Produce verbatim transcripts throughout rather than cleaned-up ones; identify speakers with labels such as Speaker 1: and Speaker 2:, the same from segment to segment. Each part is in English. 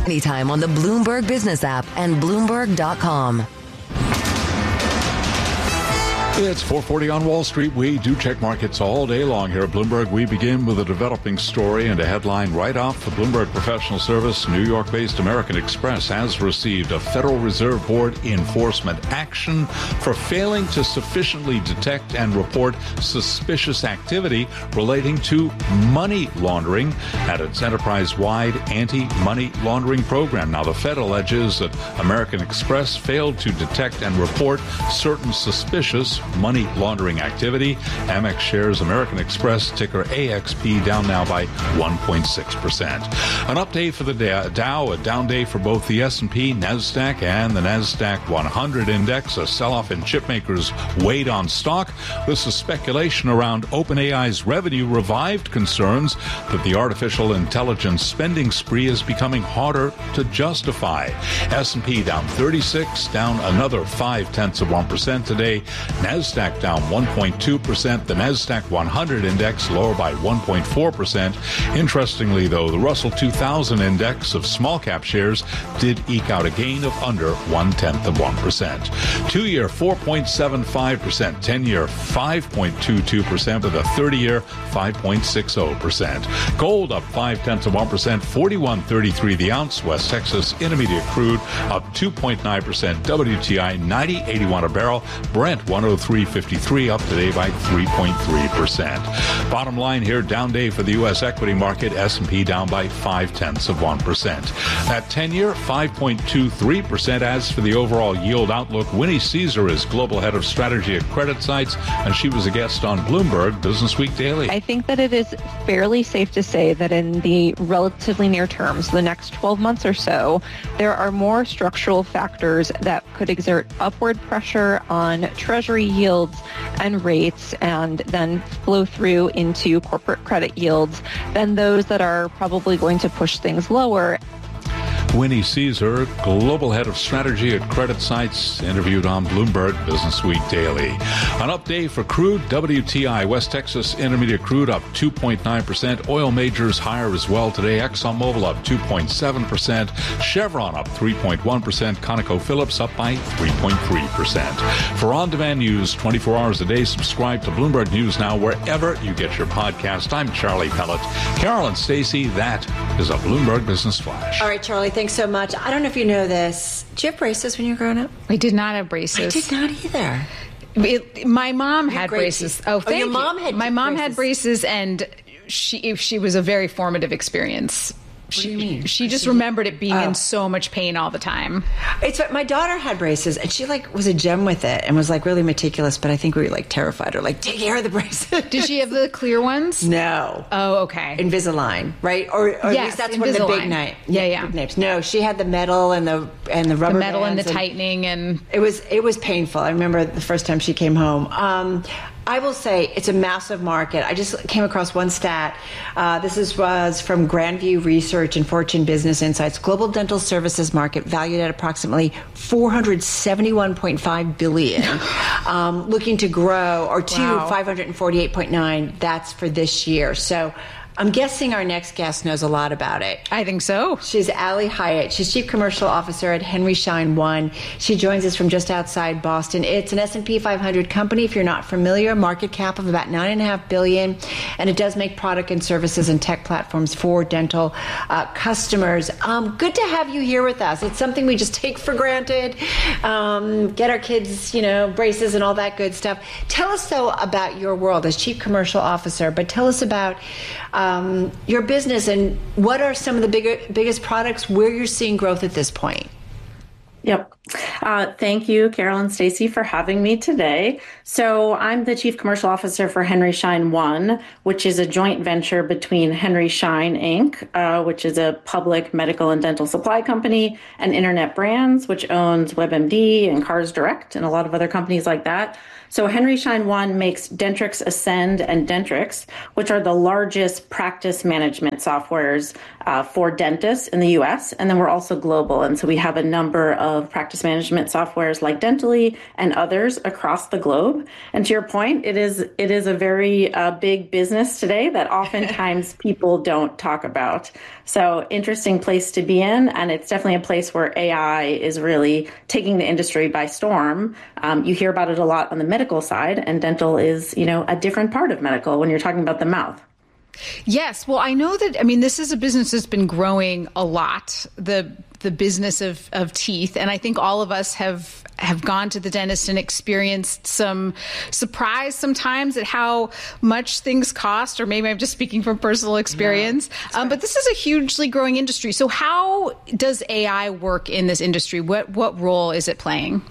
Speaker 1: anytime on the Bloomberg Business app and Bloomberg dot com.
Speaker 2: It's four forty on Wall Street. We do check markets all day long here at Bloomberg. We begin with a developing story and a headline right off the Bloomberg Professional Service. New York-based American Express has received a Federal Reserve Board enforcement action for failing to sufficiently detect and report suspicious activity relating to money laundering at its enterprise-wide anti-money laundering program. Now, the Fed alleges that American Express failed to detect and report certain suspicious money laundering activity. Amex shares American Express, ticker A X P, down now by one point six percent. An update for the Dow, a down day for both the S and P, NASDAQ, and the NASDAQ one hundred index. A sell-off in chipmakers weighed on stock. This is speculation around OpenAI's revenue revived concerns that the artificial intelligence spending spree is becoming harder to justify. S and P down thirty-six, down another five tenths of one percent today. NASDAQ down one point two percent. The NASDAQ one hundred index lower by one point four percent. Interestingly, though, the Russell two thousand index of small cap shares did eke out a gain of under one-tenth of one percent. Two-year four point seven five percent. ten-year five point two two percent with a thirty-year five point six zero percent. Gold up five-tenths of one percent. forty-one thirty-three the ounce. West Texas Intermediate crude up two point nine percent. W T I ninety eighty-one a barrel. Brent one oh three fifty-three up today by three point three percent. Bottom line here, down day for the U S equity market. S and P down by five-tenths of one percent. That ten-year, five point two three percent. As for the overall yield outlook, Winnie Caesar is global head of strategy at CreditSights, and she was a guest on Bloomberg Business Week Daily.
Speaker 3: I think that it is fairly safe to say that in the relatively near term, so the next twelve months or so, there are more structural factors that could exert upward pressure on Treasury yields and rates and then flow through into corporate credit yields than those that are probably going to push things lower.
Speaker 2: Winnie Caesar, global head of strategy at CreditSights, interviewed on Bloomberg Business Week Daily. An update for crude. W T I, West Texas Intermediate crude up two point nine percent. Oil majors higher as well today. ExxonMobil up two point seven percent. Chevron up three point one percent. ConocoPhillips up by three point three percent. For on-demand news twenty-four hours a day, subscribe to Bloomberg News Now wherever you get your podcast. I'm Charlie Pellet. Carol and Stacey, that is a Bloomberg Business Flash.
Speaker 4: All right, Charlie, thanks so much. I don't know if you know this. Did you have braces when you were growing up?
Speaker 5: I did not have braces.
Speaker 4: I did not either.
Speaker 5: It, my mom had
Speaker 4: great
Speaker 5: braces.
Speaker 4: teeth.
Speaker 5: Oh, thank
Speaker 4: oh, your
Speaker 5: you.
Speaker 4: mom had
Speaker 5: My mom
Speaker 4: braces.
Speaker 5: had braces, and she she was a very formative experience.
Speaker 4: What
Speaker 5: she,
Speaker 4: do you mean?
Speaker 5: She just remembered it being
Speaker 4: Oh.
Speaker 5: in so much pain all the time.
Speaker 4: It's my daughter had braces, and she like was a gem with it, and was like really meticulous. But I think we like terrified her, like take care of the braces.
Speaker 5: Did she have the clear ones?
Speaker 4: No.
Speaker 5: Oh, okay.
Speaker 4: Invisalign, right? Or, or at
Speaker 5: Yes,
Speaker 4: least that's one of the big
Speaker 5: Invisalign.
Speaker 4: names.
Speaker 5: Yeah, yeah.
Speaker 4: Big names. No, she had the metal and the and the rubber
Speaker 5: the metal and the
Speaker 4: bands
Speaker 5: tightening, and
Speaker 4: it was it was painful. I remember the first time she came home. Um, I will say it's a massive market. I just came across one stat. Uh, this is, was from Grandview Research and Fortune Business Insights. Global dental services market valued at approximately four hundred seventy-one point five billion dollars, um, looking to grow, or to
Speaker 5: Wow.
Speaker 4: five hundred forty-eight point nine. That's for this year. So I'm guessing our next guest knows a lot about it.
Speaker 5: I think so.
Speaker 4: She's Allie Hyatt. She's Chief Commercial Officer at Henry Schein One. She joins us from just outside Boston. It's an S and P five hundred company, if you're not familiar, market cap of about nine point five billion dollars, and it does make product and services and tech platforms for dental uh, customers. Um, good to have you here with us. It's something we just take for granted, um, get our kids, you know, braces and all that good stuff. Tell us, though, about your world as Chief Commercial Officer, but tell us about um, your business and what are some of the bigger, biggest products where you're seeing growth at this point.
Speaker 6: Yep. Uh, thank you, Carol and Stacey, for having me today. So I'm the Chief Commercial Officer for Henry Schein One, which is a joint venture between Henry Schein Incorporated, uh, which is a public medical and dental supply company, and Internet Brands, which owns WebMD and Cars Direct and a lot of other companies like that. So Henry Schein One makes Dentrix Ascend and Dentrix, which are the largest practice management softwares uh, for dentists in the U S. And then we're also global. And so we have a number of practice practice management softwares like Dentally and others across the globe. And to your point, it is it is a very uh, big business today that oftentimes people don't talk about. So interesting place to be in, and it's definitely a place where A I is really taking the industry by storm. Um, you hear about it a lot on the medical side, and dental is, you know, a different part of medical when you're talking about the mouth.
Speaker 5: Yes. Well, I know that, I mean, this is a business that's been growing a lot, the the business of, of teeth. And I think all of us have have gone to the dentist and experienced some surprise sometimes at how much things cost, or maybe I'm just speaking from personal experience. Yeah, um, but this is a hugely growing industry. So how does A I work in this industry? What what role is it playing?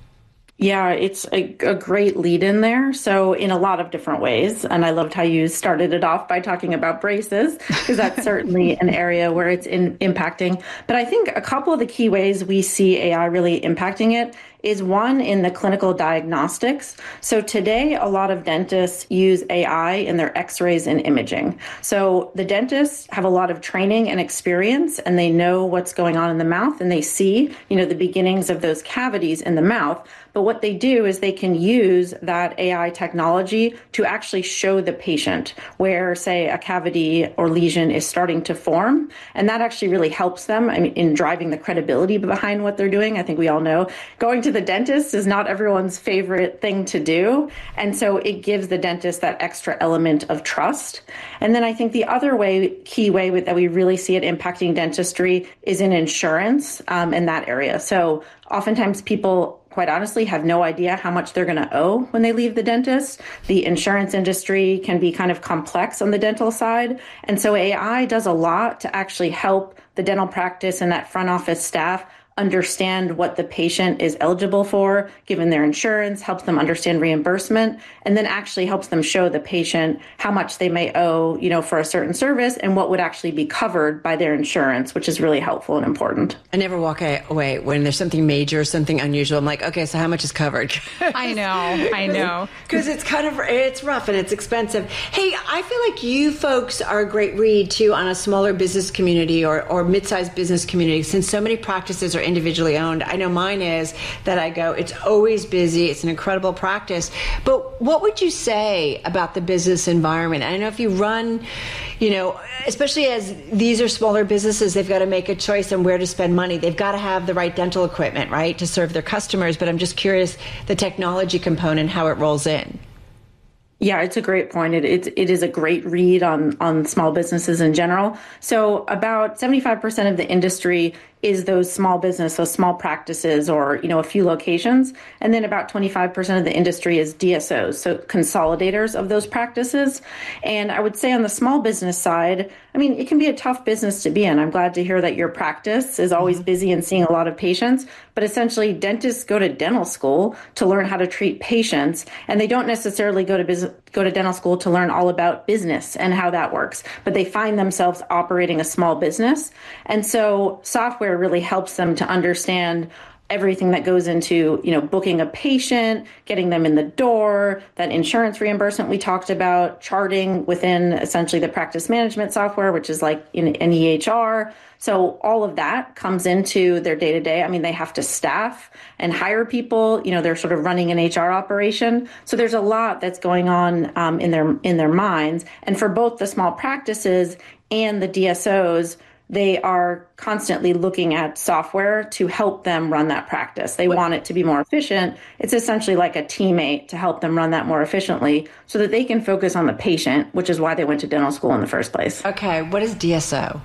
Speaker 6: Yeah, it's a, a great lead in there. So in a lot of different ways. And I loved how you started it off by talking about braces, because that's certainly an area where it's in, impacting. But I think a couple of the key ways we see A I really impacting it is one in the clinical diagnostics. So today, a lot of dentists use A I in their x-rays and imaging. So the dentists have a lot of training and experience, and they know what's going on in the mouth, and they see, you know, the beginnings of those cavities in the mouth. But what they do is they can use that A I technology to actually show the patient where, say, a cavity or lesion is starting to form. And that actually really helps them, I mean, in driving the credibility behind what they're doing. I think we all know going to the dentist is not everyone's favorite thing to do. And so it gives the dentist that extra element of trust. And then I think the other way, key way with, that we really see it impacting dentistry is in insurance um, in that area. So oftentimes people, quite honestly, have no idea how much they're going to owe when they leave the dentist. The insurance industry can be kind of complex on the dental side. And so A I does a lot to actually help the dental practice and that front office staff understand what the patient is eligible for, given their insurance, helps them understand reimbursement, and then actually helps them show the patient how much they may owe, you know, for a certain service and what would actually be covered by their insurance, which is really helpful and important.
Speaker 7: I never walk away when there's something major, something unusual. I'm like, okay, so how much is covered?
Speaker 5: I know, I know.
Speaker 7: Because it's kind of, it's rough and it's expensive. Hey, I feel like you folks are a great read too on a smaller business community or, or mid-sized business community, since so many practices are individually owned. I know mine is that I go, it's always busy. It's an incredible practice. But what would you say about the business environment? I know if you run, you know, especially as these are smaller businesses, they've got to make a choice on where to spend money. They've got to have the right dental equipment, right, to serve their customers. But I'm just curious, the technology component, how it rolls in.
Speaker 6: Yeah, it's a great point. It, it, it is a great read on, on small businesses in general. So about seventy-five percent of the industry is those small business, those small practices or, you know, a few locations. And then about twenty-five percent of the industry is D S Os, so consolidators of those practices. And I would say on the small business side, I mean, it can be a tough business to be in. I'm glad to hear that your practice is always busy and seeing a lot of patients. But essentially, dentists go to dental school to learn how to treat patients, and they don't necessarily go to business, go to dental school to learn all about business and how that works. But they find themselves operating a small business. And so software really helps them to understand everything that goes into, you know, booking a patient, getting them in the door, that insurance reimbursement we talked about, charting within essentially the practice management software, which is like in an E H R. So all of that comes into their day-to-day. I mean, they have to staff and hire people. You know, they're sort of running an H R operation. So there's a lot that's going on um, in their in their minds. And for both the small practices and the D S Os, they are constantly looking at software to help them run that practice. They want it to be more efficient. It's essentially like a teammate to help them run that more efficiently so that they can focus on the patient, which is why they went to dental school in the first place.
Speaker 7: Okay, what is D S O?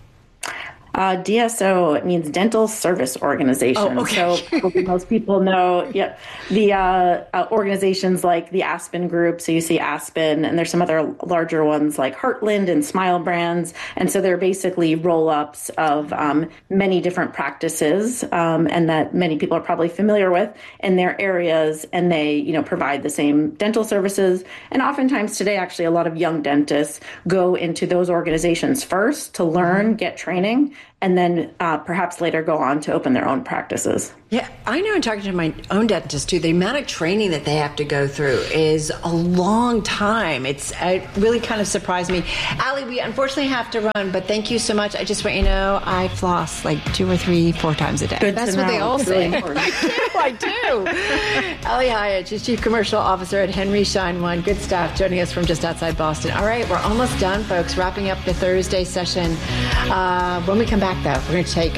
Speaker 6: Uh, D S O, it means Dental Service Organization.
Speaker 7: Oh, okay.
Speaker 6: So probably most people know yep, the uh, uh, organizations like the Aspen Group. So you see Aspen, and there's some other larger ones like Heartland and Smile Brands. And so they're basically roll-ups of um, many different practices um, and that many people are probably familiar with in their areas. And they, you know, provide the same dental services. And oftentimes today, actually, a lot of young dentists go into those organizations first to learn, get training, and then uh, perhaps later go on to open their own practices.
Speaker 7: Yeah, I know in talking to my own dentist, too, the amount of training that they have to go through is a long time. It's It really kind of surprised me. Allie, we unfortunately have to run, but thank you so much. I just want you to know I floss like two or three, four times a day.
Speaker 6: Good
Speaker 5: That's
Speaker 6: to
Speaker 5: what
Speaker 6: know.
Speaker 5: they all
Speaker 6: It's
Speaker 5: say.
Speaker 6: really important.
Speaker 7: I do. Allie Hyatt, she's Chief Commercial Officer at Henry Schein One. Good stuff, joining us from just outside Boston. All right, we're almost done, folks, wrapping up the Thursday session. Uh, when we come back, though, we're going to take